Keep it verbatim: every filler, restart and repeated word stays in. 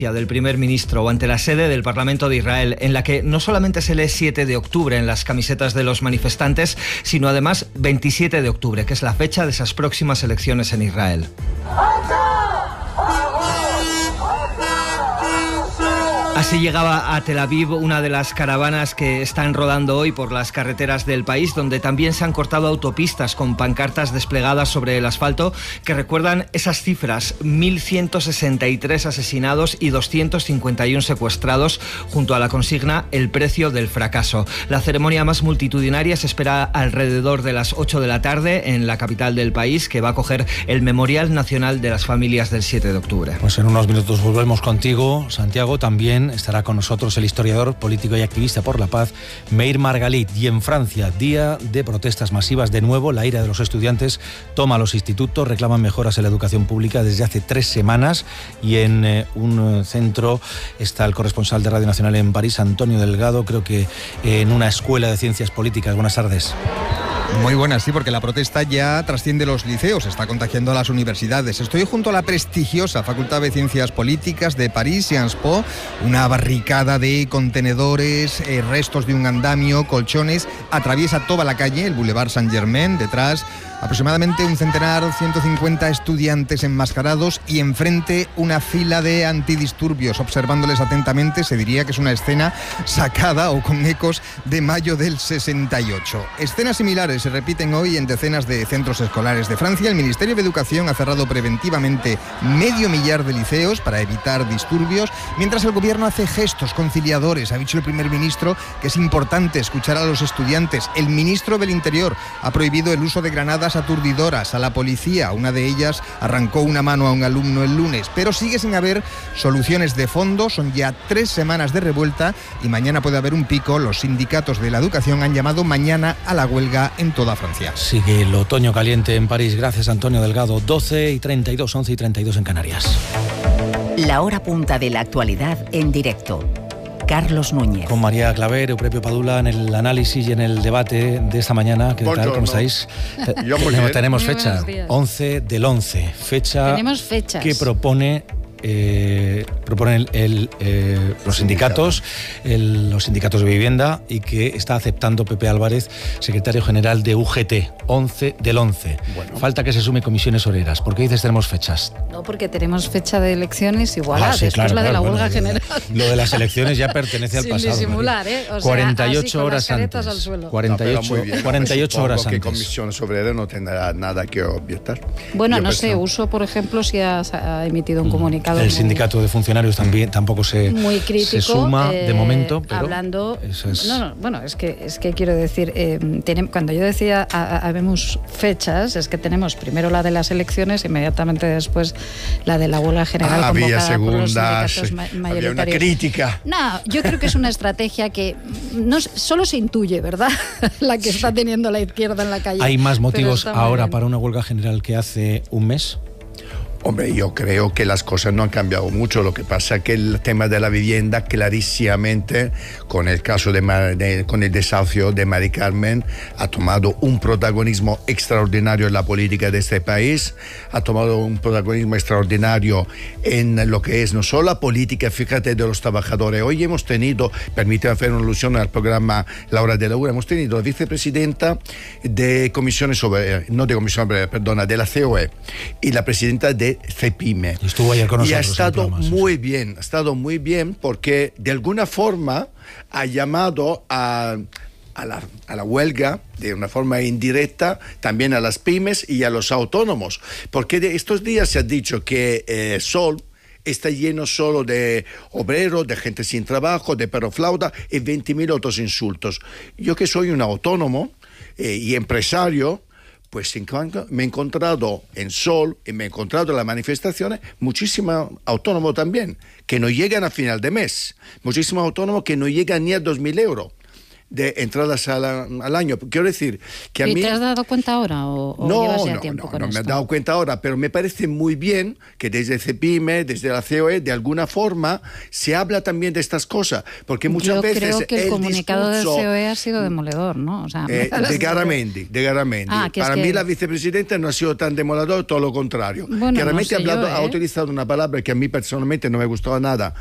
del primer ministro o ante la sede del Parlamento de Israel, en la que no solamente se lee siete de octubre en las camisetas de los manifestantes, sino además veintisiete de octubre, que es la fecha de esas próximas elecciones en Israel. Así llegaba a Tel Aviv una de las caravanas que están rodando hoy por las carreteras del país, donde también se han cortado autopistas con pancartas desplegadas sobre el asfalto que recuerdan esas cifras: mil ciento sesenta y tres asesinados y doscientos cincuenta y uno secuestrados, junto a la consigna "el precio del fracaso". La ceremonia más multitudinaria se espera alrededor de las ocho de la tarde en la capital del país, que va a acoger el Memorial Nacional de las Familias del siete de octubre. Pues en unos minutos volvemos contigo, Santiago. También estará con nosotros el historiador, político y activista por la paz, Meir Margalit. Y en Francia, día de protestas masivas. De nuevo, la ira de los estudiantes toma a los institutos, reclaman mejoras en la educación pública desde hace tres semanas. Y en eh, un centro está el corresponsal de Radio Nacional en París, Antonio Delgado, creo que eh, en una escuela de ciencias políticas. Buenas tardes. Muy buenas, sí, porque la protesta ya trasciende los liceos, está contagiando a las universidades. Estoy junto a la prestigiosa Facultad de Ciencias Políticas de París, Sciences Po, una barricada de contenedores, eh, restos de un andamio, colchones, atraviesa toda la calle, el Boulevard Saint-Germain, detrás aproximadamente un centenar, ciento cincuenta estudiantes enmascarados y enfrente una fila de antidisturbios. Observándoles atentamente se diría que es una escena sacada o con ecos de mayo del sesenta y ocho. Escenas similares se repiten hoy en decenas de centros escolares de Francia. El Ministerio de Educación ha cerrado preventivamente medio millar de liceos para evitar disturbios, mientras el gobierno hace gestos conciliadores. Ha dicho el primer ministro que es importante escuchar a los estudiantes. El ministro del Interior ha prohibido el uso de granadas aturdidoras a la policía. Una de ellas arrancó una mano a un alumno el lunes, pero sigue sin haber soluciones de fondo. Son ya tres semanas de revuelta y mañana puede haber un pico. Los sindicatos de la educación han llamado mañana a la huelga en toda Francia. Sigue el otoño caliente en París. Gracias, Antonio Delgado. doce y treinta y dos, once y treinta y dos en Canarias. La hora punta de la actualidad en directo. Carlos Núñez. Con María Claver, Euprebio Padula en el análisis y en el debate de esta mañana. ¿Qué tal? ¿Cómo estáis? Yo muy tenemos, bien. tenemos fecha, once del once. Fecha Tenemos fechas. que propone... Eh, proponen el, el, eh, los sindicatos, el, los sindicatos de vivienda, y que está aceptando Pepe Álvarez, secretario general de U G T, once del once. Bueno. Falta que se sume comisiones obreras. ¿Por qué dices tenemos fechas? No, porque tenemos fecha de elecciones igual, ah, sí, después claro, la de claro, la huelga bueno, general. Lo de las elecciones ya pertenece al Sin pasado. disimular, ¿eh? O sea, cuarenta y ocho así, con horas las caretas antes. Al suelo. cuarenta y ocho, No, bien, cuarenta y ocho horas que antes. comisiones obreras no tendrá nada que objetar. Bueno, Yo no personal... sé, Uso, por ejemplo, si ha, ha emitido un comunicado. El muy, sindicato de funcionarios también tampoco se, muy crítico, se suma eh, de momento, pero hablando. Eso es... No, no, bueno, es que es que quiero decir, eh, tenemos, cuando yo decía habemos fechas, es que tenemos primero la de las elecciones, inmediatamente después la de la huelga general. Ah, había convocada segundas, por los sindicatos ma- había una crítica. No, yo creo que es una estrategia que no solo se intuye, ¿verdad? La que está teniendo la izquierda en la calle. ¿Hay más motivos ahora bien. para una huelga general que hace un mes? Hombre, yo creo que las cosas no han cambiado mucho. Lo que pasa es que el tema de la vivienda, clarísimamente, con el caso de, de con el desahucio de Mari Carmen, ha tomado un protagonismo extraordinario en la política de este país, ha tomado un protagonismo extraordinario en lo que es no solo la política, fíjate, de los trabajadores. Hoy hemos tenido, permíteme hacer una alusión al programa La Hora de la Una, hemos tenido la vicepresidenta de Comisiones sobre, no de Comisión, perdona, de la C O E y la presidenta de Cepime. Estuvo ayer con nosotros. Y ha estado programa, muy sí. bien, ha estado muy bien porque de alguna forma ha llamado a, a, la, a la huelga de una forma indirecta también a las pymes y a los autónomos. Porque de estos días se ha dicho que eh, Sol está lleno solo de obreros, de gente sin trabajo, de perroflauta y veinte mil otros insultos. Yo que soy un autónomo eh, y empresario, pues me he encontrado en Sol y me he encontrado en las manifestaciones muchísimos autónomos también, que no llegan a final de mes, muchísimos autónomos que no llegan ni a dos mil euros. de entradas al, al año. Quiero decir que a ¿Y mí... te has dado cuenta ahora o, o no, llevas ya no, tiempo no, con no esto? me he dado cuenta ahora, pero me parece muy bien que desde CEPIME, desde la C O E, de alguna forma se habla también de estas cosas, porque muchas Yo veces creo que el, el comunicado discurso, del C O E ha sido demoledor, ¿no? O sea, eh, de Garamendi, de Garamendi. Ah, Para es mí que... la vicepresidenta no ha sido tan demoledor, todo lo contrario. Bueno, Garamendi no sé ha, hablado, yo, ¿eh? ha utilizado una palabra que a mí personalmente no me gustaba nada,